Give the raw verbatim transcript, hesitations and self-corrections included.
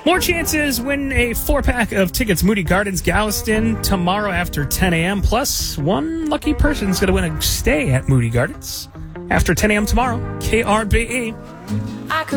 More chances win a four-pack of tickets. Moody Gardens, Galveston, tomorrow after ten a.m. Plus, one lucky person's going to win a stay at Moody Gardens after ten a.m. tomorrow. K R B E. I could